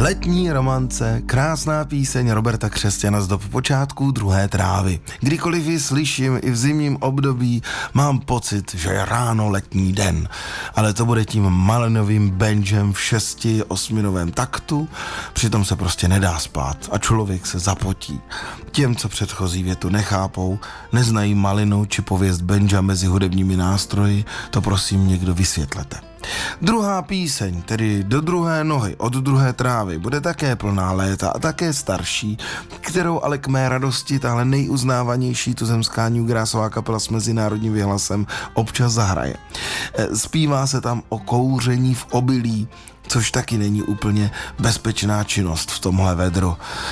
Letní romance, krásná píseň Roberta Křesťana z dob počátků druhé trávy. Kdykoliv ji slyším i v zimním období, mám pocit, že je ráno letní den. Ale to bude tím malinovým banjem v 6-8 taktu, přitom se prostě nedá spát a člověk se zapotí. Těm, co předchozí větu nechápou, neznají malinu či pověst banja mezi hudebními nástroji, to prosím někdo vysvětlete. Druhá píseň, tedy Do druhé nohy od druhé trávy, bude také plná léta a také starší, kterou ale k mé radosti tahle nejuznávanější tuzemská newgrassová kapela s mezinárodním vyhlasem občas zahraje. Zpívá se tam o kouření v obilí, což taky není úplně bezpečná činnost v tomhle vedru.